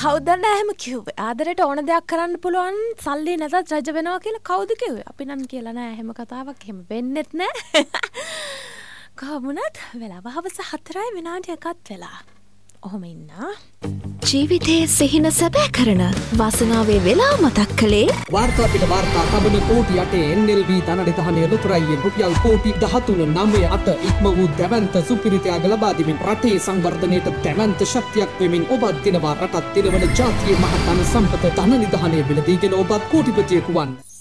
කවුද දන්නේ එහෙම කිව්වේ? ආදරයට ඕන දෙයක් කරන්න පුළුවන් සල්ලි නැතත් රජ වෙනවා කියලා කවුද කිව්වේ? අපි නම් කියලා නෑ එහෙම කතාවක් එහෙම වෙන්නෙත් නෑ. කොහොමුණත් වෙලාව හවස 4යි විනාඩි 1ක් වෙලා. ඔහොම ඉන්න. ජීවිතයේ සිහින සැබෑ කරන වාසනාවේ වෙලා මතක් කළේ වාර්තා පිට වාර්තා තබන කෝටි 8 NLV ධනනිධානයේ ලොතරැයියෙන් රුපියල් කෝටි 13.98 ඉක්ම වූ දැවැන්ත සුපිරිතයාග ලබා දෙමින් රටේ සංවර්ධනයට දැවැන්ත ශක්තියක් වෙමින් ඔබත් දිනවා රටත් දිනවන ජාතියේ මහත් ධන සම්පත ධනනිධානයේ මිලදීගෙන ඔබත් කෝටිපතියෙකු වන්න.